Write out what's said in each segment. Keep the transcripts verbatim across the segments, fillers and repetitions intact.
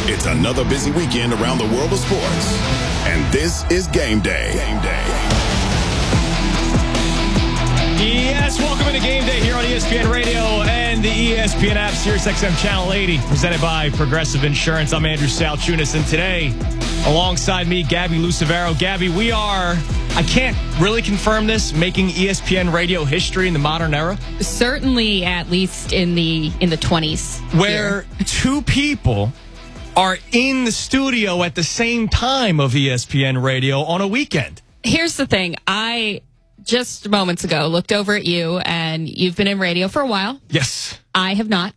It's another busy weekend around the world of sports. And this is Game Day. Game Day. Yes, welcome into Game Day here on E S P N Radio and the E S P N app, Sirius X M Channel eighty, presented by Progressive Insurance. I'm Andrew Salchunas, and today, alongside me, Gabby Lucevero. Gabby, we are, I can't really confirm this, making E S P N Radio history in the modern era. Certainly, at least in the in the twenties. Where here. two people are in the studio at the same time of E S P N Radio on a weekend. Here's the thing. I... just moments ago, looked over at you, and you've been in radio for a while. Yes. I have not.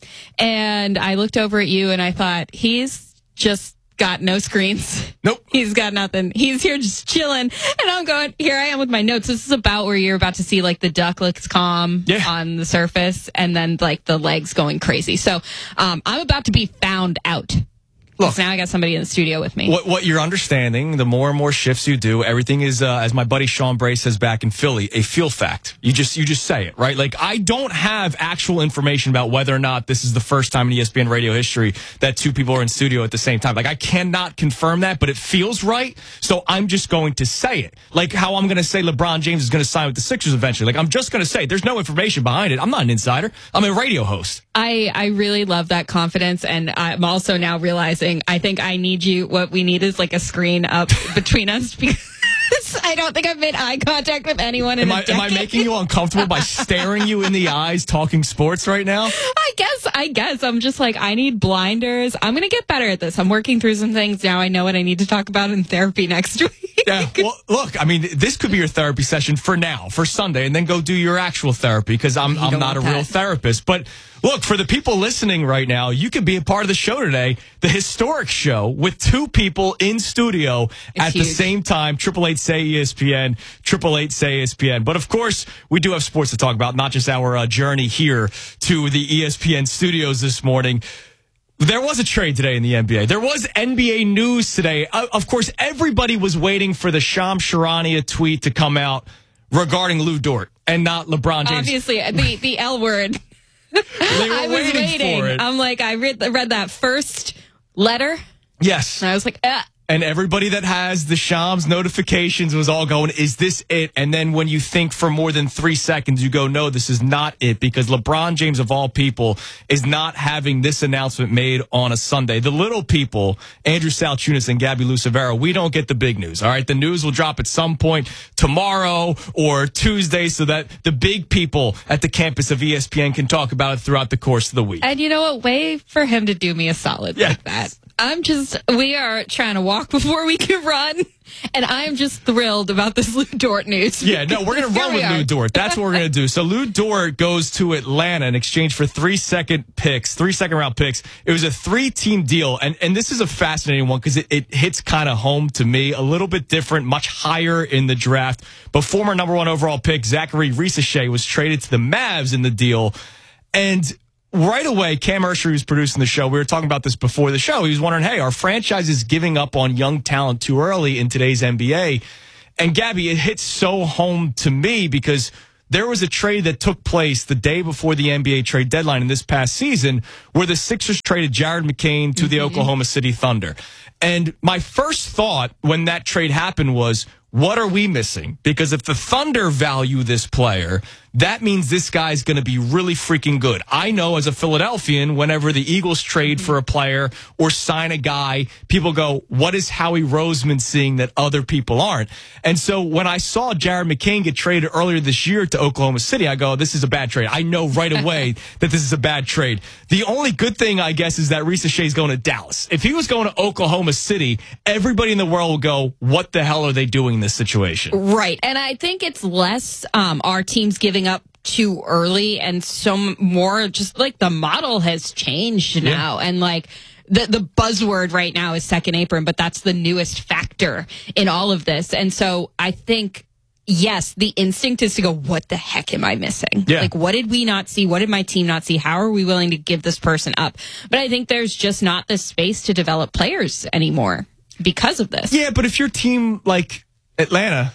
And I looked over at you, and I thought, he's just got no screens. Nope. He's got nothing. He's here just chilling. And I'm going, here I am with my notes. This is about where you're about to see, like, the duck looks calm yeah. on the surface, and then, like, the legs going crazy. So um, I'm about to be found out. Look, now I got somebody in the studio with me. What, what you're understanding, the more and more shifts you do, everything is, uh, as my buddy Sean Bray says back in Philly, a feel fact. You just you just say it, right? Like, I don't have actual information about whether or not this is the first time in E S P N radio history that two people are in studio at the same time. Like, I cannot confirm that, but it feels right, so I'm just going to say it. Like how I'm going to say LeBron James is going to sign with the Sixers eventually. Like, I'm just going to say it. There's no information behind it. I'm not an insider. I'm a radio host. I, I really love that confidence, and I'm also now realizing I think I need you. What we need is like a screen up between us because I don't think I've made eye contact with anyone in am a I, decade. Am I making you uncomfortable by staring you in the eyes talking sports right now? I guess, I guess. I'm just like, I need blinders. I'm going to get better at this. I'm working through some things now. I know what I need to talk about in therapy next week. Yeah, well, look, I mean, this could be your therapy session for now, for Sunday, and then go do your actual therapy because I'm, I'm not a real that. therapist. But look, for the people listening right now, you could be a part of the show today, the historic show with two people in studio it's at huge. the same time. Triple eight say E S P N, triple eight say E S P N. But of course, we do have sports to talk about, not just our uh, journey here to the E S P N studios this morning. There was a trade today in the N B A. There was N B A news today. Uh, of course, everybody was waiting for the Shams Charania tweet to come out regarding Lou Dort and not LeBron James. Obviously, the, the L word. They were I was waiting, waiting. for it. I'm like, I read, read that first letter. Yes. And I was like, ah. And everybody that has the Shams notifications was all going, is this it? And then when you think for more than three seconds, you go, no, this is not it, because LeBron James, of all people, is not having this announcement made on a Sunday. The little people, Andrew Salchunas and Gabby Lucevero, we don't get the big news, all right? The news will drop at some point tomorrow or Tuesday so that the big people at the campus of E S P N can talk about it throughout the course of the week. And you know what? Way for him to do me a solid yeah. like that. I'm just, we are trying to walk before we can run, and I'm just thrilled about this Lou Dort news. Yeah, no, we're going to run with Lou Dort. That's what we're going to do. So Lou Dort goes to Atlanta in exchange for three second picks, three second round picks. It was a three team deal, and, and this is a fascinating one because it, it hits kind of home to me, a little bit different, much higher in the draft. But former number one overall pick Zachary Risacher was traded to the Mavs in the deal, and right away, Cam Ursher, who's producing the show, we were talking about this before the show. He was wondering, hey, are franchises giving up on young talent too early in today's N B A? And Gabby, it hits so home to me because there was a trade that took place the day before the N B A trade deadline in this past season where the Sixers traded Jared McCain to the mm-hmm. Oklahoma City Thunder. And my first thought when that trade happened was, what are we missing? Because if the Thunder value this player, that means this guy's going to be really freaking good. I know as a Philadelphian, whenever the Eagles trade for a player or sign a guy, people go, what is Howie Roseman seeing that other people aren't? And so when I saw Jared McCain get traded earlier this year to Oklahoma City, I go, this is a bad trade. I know right away that this is a bad trade. The only good thing, I guess, is that Risacher is going to Dallas. If he was going to Oklahoma City, everybody in the world would go, what the hell are they doing in this situation? Right. And I think it's less um, our teams giving up too early and so more just like the model has changed now. Yeah. And like the, the buzzword right now is second apron, but that's the newest factor in all of this. And so I think, yes, the instinct is to go, what the heck am I missing? Yeah. Like, what did we not see? What did my team not see? How are we willing to give this person up? But I think there's just not the space to develop players anymore because of this. Yeah, but if your team like Atlanta,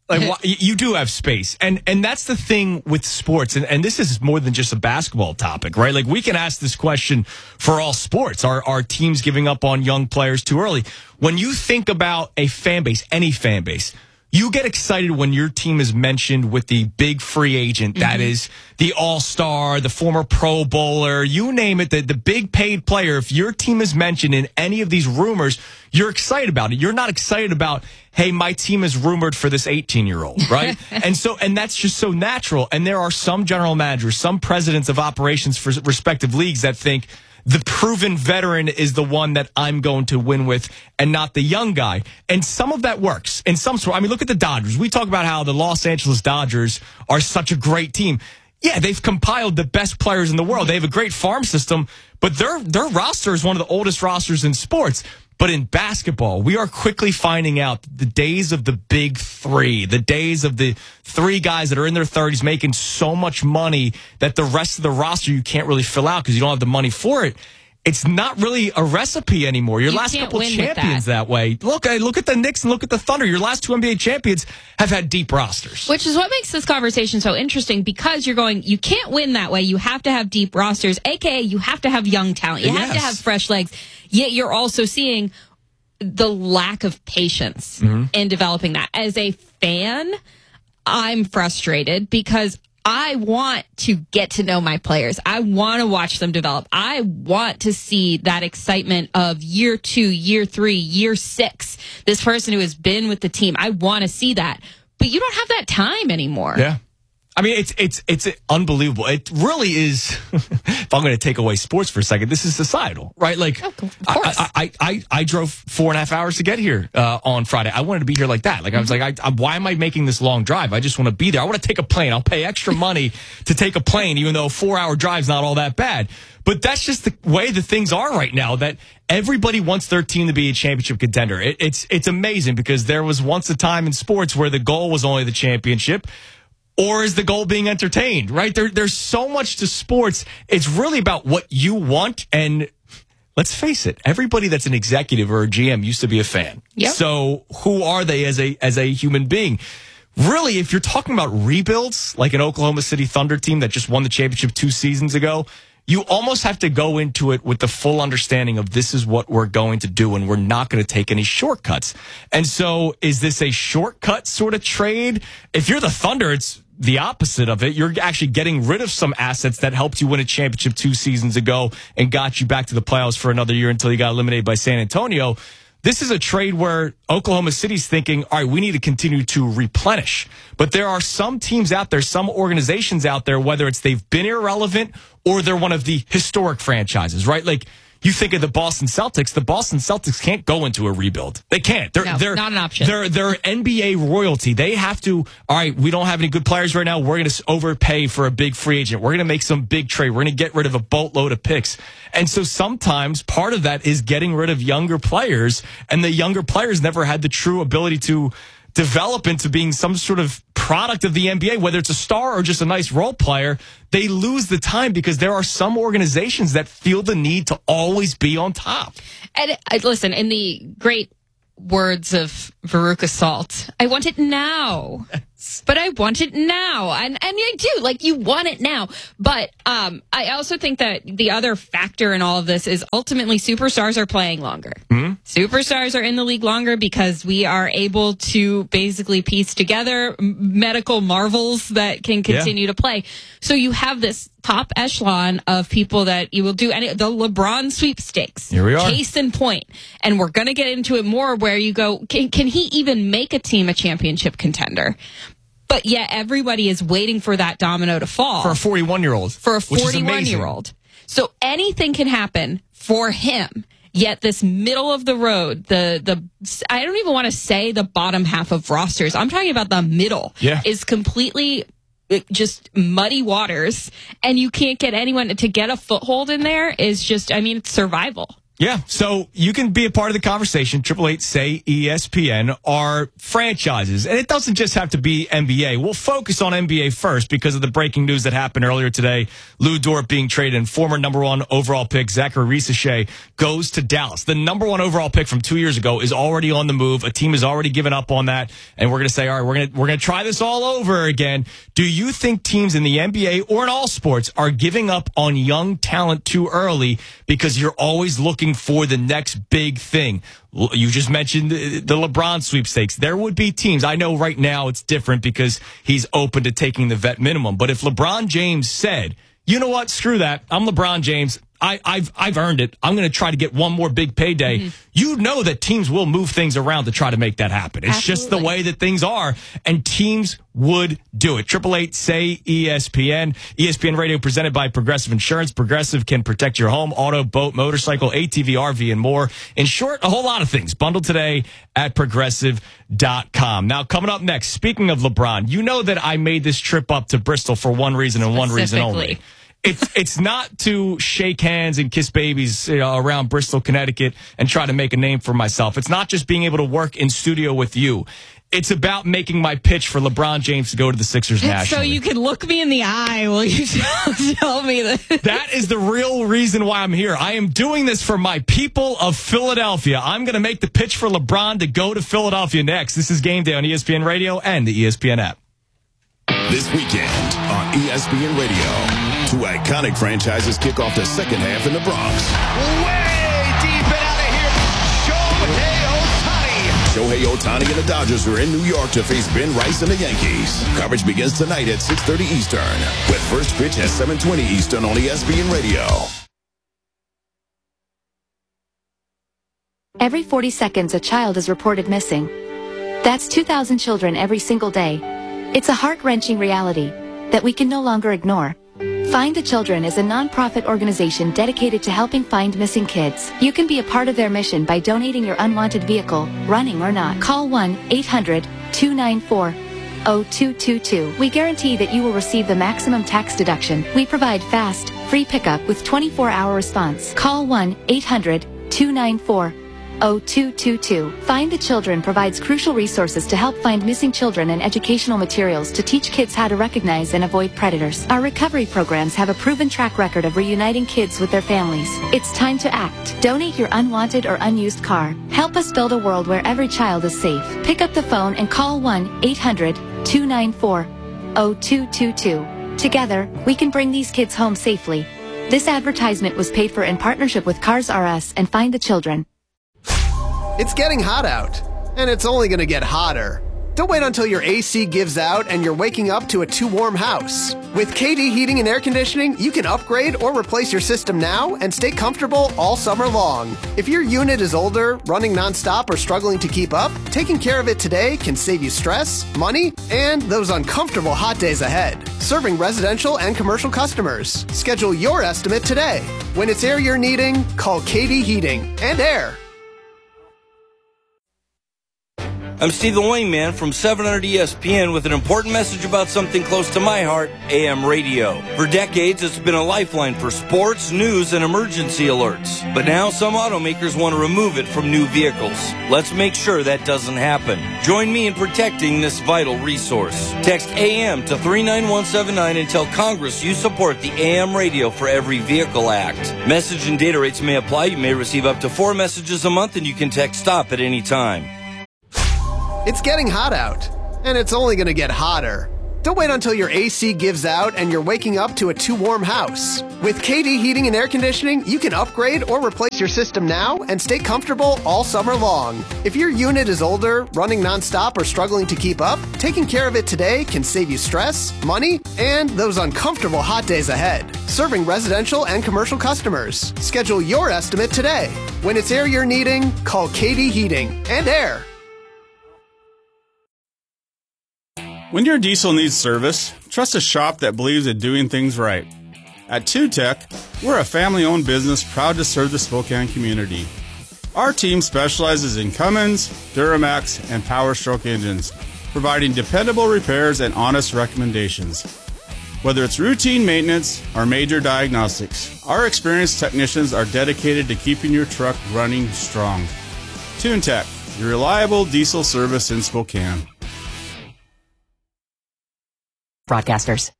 Like why, you do have space, and and that's the thing with sports, and, and this is more than just a basketball topic, right? Like we can ask this question for all sports: Are are teams giving up on young players too early? When you think about a fan base, any fan base, you get excited when your team is mentioned with the big free agent mm-hmm. that is the all-star, the former Pro Bowler, you name it, the, the big paid player. If your team is mentioned in any of these rumors, you're excited about it. You're not excited about, hey, my team is rumored for this eighteen-year-old, right? and so, and that's just so natural. And there are some general managers, some presidents of operations for respective leagues that think, the proven veteran is the one that I'm going to win with and not the young guy. And some of that works in some sort. I mean, look at the Dodgers. We talk about how the Los Angeles Dodgers are such a great team. Yeah, they've compiled the best players in the world. They have a great farm system, but their their roster is one of the oldest rosters in sports. But in basketball, we are quickly finding out the days of the big three, the days of the three guys that are in their thirties making so much money that the rest of the roster you can't really fill out because you don't have the money for it. It's not really a recipe anymore. Your you last couple champions that. that way. Look, look at the Knicks and look at the Thunder. Your last two N B A champions have had deep rosters. Which is what makes this conversation so interesting because you're going, you can't win that way. You have to have deep rosters, a k a you have to have young talent. You yes. have to have fresh legs. Yet you're also seeing the lack of patience mm-hmm. in developing that. As a fan, I'm frustrated because I want to get to know my players. I want to watch them develop. I want to see that excitement of year two, year three, year six. This person who has been with the team. I want to see that. But you don't have that time anymore. Yeah. I mean, it's it's it's unbelievable. It really is. If I'm going to take away sports for a second, this is societal, right? Like, oh, of course. I, I, I, I drove four and a half hours to get here uh, on Friday. I wanted to be here like that. Like, I was like, I, I, why am I making this long drive? I just want to be there. I want to take a plane. I'll pay extra money to take a plane, even though a four-hour drive's not all that bad. But that's just the way the things are right now, that everybody wants their team to be a championship contender. It, it's it's amazing because there was once a time in sports where the goal was only the championship. Or is the goal being entertained, right? There, there's so much to sports. It's really about what you want. And let's face it, everybody that's an executive or a G M used to be a fan. Yep. So who are they as a as a human being? Really, if you're talking about rebuilds, like an Oklahoma City Thunder team that just won the championship two seasons ago, you almost have to go into it with the full understanding of this is what we're going to do, and we're not going to take any shortcuts. And so is this a shortcut sort of trade? If you're the Thunder, it's the opposite of it. You're actually getting rid of some assets that helped you win a championship two seasons ago and got you back to the playoffs for another year until you got eliminated by San Antonio. This is a trade where Oklahoma City's thinking, all right, we need to continue to replenish. But there are some teams out there, some organizations out there, whether it's they've been irrelevant or they're one of the historic franchises, right? Like, you think of the Boston Celtics. The Boston Celtics can't go into a rebuild. They can't. They're, no, they're not an option. They're, they're N B A royalty. They have to, all right, we don't have any good players right now. We're going to overpay for a big free agent. We're going to make some big trade. We're going to get rid of a boatload of picks. And so sometimes part of that is getting rid of younger players, and the younger players never had the true ability to develop into being some sort of product of the N B A, whether it's a star or just a nice role player. They lose the time because there are some organizations that feel the need to always be on top. And uh, listen, in the great words of Veruca Salt, I want it now. But I want it now. And and I do. Like, you want it now. But um, I also think that the other factor in all of this is ultimately superstars are playing longer. Mm-hmm. Superstars are in the league longer because we are able to basically piece together medical marvels that can continue yeah. to play. So you have this top echelon of people that you will do any the LeBron sweepstakes. Here we are. Case in point. And we're going to get into it more where you go, can, can he even make a team a championship contender? But yet everybody is waiting for that domino to fall. For a forty-one-year-old. For a forty-one-year-old. So anything can happen for him. Yet this middle of the road, the the I don't even want to say the bottom half of rosters. I'm talking about the middle. Yeah. Is completely just muddy waters, and you can't get anyone to get a foothold in there. Is just, I mean, it's survival. Yeah, so you can be a part of the conversation. Triple eight say E S P N are franchises, and it doesn't just have to be N B A. We'll focus on N B A first because of the breaking news that happened earlier today. Lou Dort being traded, and former number one overall pick Zachary Risacher goes to Dallas. The number one overall pick from two years ago is already on the move. A team has already given up on that, and we're going to say, all right, we're going to we're going to try this all over again. Do you think teams in the N B A or in all sports are giving up on young talent too early because you're always looking for the next big thing? You just mentioned the LeBron sweepstakes. There would be teams. I know right now it's different because he's open to taking the vet minimum. But if LeBron James said, you know what, screw that, I'm LeBron James, I, I've I've earned it, I'm going to try to get one more big payday, mm-hmm. you know that teams will move things around to try to make that happen. It's Absolutely. Just the way that things are, and teams would do it. Triple eight say E S P N. E S P N Radio presented by Progressive Insurance. Progressive can protect your home, auto, boat, motorcycle, A T V, R V, and more. In short, a whole lot of things. Bundled today at progressive dot com. Now, coming up next, speaking of LeBron, you know that I made this trip up to Bristol for one reason and one reason only. It's it's not to shake hands and kiss babies, you know, around Bristol, Connecticut, and try to make a name for myself. It's not just being able to work in studio with you. It's about making my pitch for LeBron James to go to the Sixers nationally. So you can look me in the eye while you tell me that. That is the real reason why I'm here. I am doing this for my people of Philadelphia. I'm going to make the pitch for LeBron to go to Philadelphia next. This is Game Day on E S P N Radio and the E S P N app. This weekend on E S P N Radio. Two iconic franchises kick off the second half in the Bronx. Way deep and out of here, Shohei Ohtani. Shohei Ohtani and the Dodgers are in New York to face Ben Rice and the Yankees. Coverage begins tonight at six thirty Eastern, with first pitch at seven twenty Eastern on E S P N Radio. Every forty seconds, a child is reported missing. That's two thousand children every single day. It's a heart-wrenching reality that we can no longer ignore. Find the Children is a non-profit organization dedicated to helping find missing kids. You can be a part of their mission by donating your unwanted vehicle, running or not. Call one eight hundred two nine four oh two two two. We guarantee that you will receive the maximum tax deduction. We provide fast, free pickup with twenty-four hour response. Call one eight hundred two nine four oh two two two. Find the Children provides crucial resources to help find missing children and educational materials to teach kids how to recognize and avoid predators. Our recovery programs have a proven track record of reuniting kids with their families. It's time to act. Donate your unwanted or unused car. Help us build a world where every child is safe. Pick up the phone and call one eight hundred two nine four oh two two two. Together, we can bring these kids home safely. This advertisement was paid for in partnership with Cars R Us and Find the Children. It's getting hot out, and it's only going to get hotter. Don't wait until your A C gives out and you're waking up to a too warm house. With K D Heating and Air Conditioning, you can upgrade or replace your system now and stay comfortable all summer long. If your unit is older, running nonstop, or struggling to keep up, taking care of it today can save you stress, money, and those uncomfortable hot days ahead. Serving residential and commercial customers. Schedule your estimate today. When it's air you're needing, call K D Heating and Air. I'm Steve the Wingman from seven hundred E S P N with an important message about something close to my heart, A M radio. For decades, it's been a lifeline for sports, news, and emergency alerts. But now some automakers want to remove it from new vehicles. Let's make sure that doesn't happen. Join me in protecting this vital resource. Text A M to three nine one seven nine and tell Congress you support the A M Radio for Every Vehicle Act. Message and data rates may apply. You may receive up to four messages a month, and you can text STOP at any time. It's getting hot out, and it's only going to get hotter. Don't wait until your A C gives out and you're waking up to a too warm house. With K D Heating and Air Conditioning, you can upgrade or replace your system now and stay comfortable all summer long. If your unit is older, running nonstop, or struggling to keep up, taking care of it today can save you stress, money, and those uncomfortable hot days ahead. Serving residential and commercial customers. Schedule your estimate today. When it's air you're needing, call K D Heating and Air. When your diesel needs service, trust a shop that believes in doing things right. At two tech, we're a family-owned business proud to serve the Spokane community. Our team specializes in Cummins, Duramax, and Power Stroke engines, providing dependable repairs and honest recommendations. Whether it's routine maintenance or major diagnostics, our experienced technicians are dedicated to keeping your truck running strong. TuneTech, your reliable diesel service in Spokane. Broadcasters.